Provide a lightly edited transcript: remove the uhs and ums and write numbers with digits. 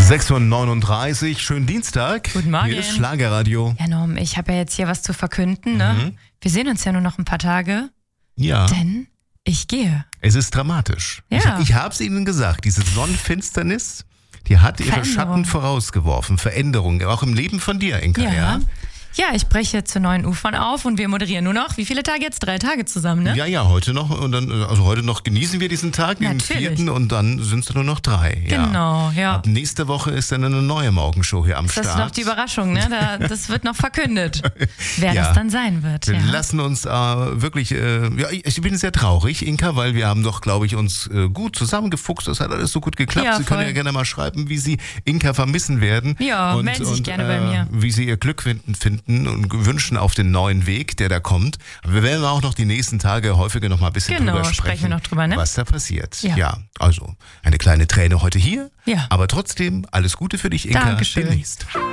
6:39 Uhr, schönen Dienstag. Guten Morgen. Hier ist Schlagerradio. Ja, Norm, ich habe ja jetzt hier was zu verkünden, ne? Wir sehen uns ja nur noch ein paar Tage, Ja, denn ich gehe. es ist dramatisch. Ja. Ich habe es Ihnen gesagt, diese Sonnenfinsternis, die hat ihre Veränderung. Schatten vorausgeworfen. Veränderung, auch im Leben von dir, Inka. Ja, Ja, ich breche zu neuen Ufern auf und wir moderieren nur noch, wie viele Tage jetzt? 3 Tage zusammen, ne? ja, heute noch. Und dann, also heute noch genießen wir diesen Tag, den Natürlich. 4. und dann sind es nur noch 3. Ja. Genau, ja. Ab nächste Woche ist dann eine neue Morgenshow hier am Das Start. ist noch die Überraschung, ne? Das wird noch verkündet, wer Ja. das dann sein wird. Wir Ja. lassen uns wirklich, ich bin sehr traurig, Inka, weil wir haben doch, glaube ich, uns gut zusammengefuchst. Das hat alles so gut geklappt. Ja, Sie können voll. ja gerne mal schreiben, wie Sie Inka vermissen werden. Ja, melden Sie sich gerne bei mir. Wie Sie Ihr Glück finden und wünschen auf den neuen Weg, der da kommt. Aber wir werden auch noch die nächsten Tage häufiger noch mal ein bisschen Genau, drüber sprechen wir noch drüber, ne? was da passiert. Ja. Also eine kleine Träne heute hier, Ja. aber trotzdem alles Gute für dich, Inka. Dankeschön. Demnächst.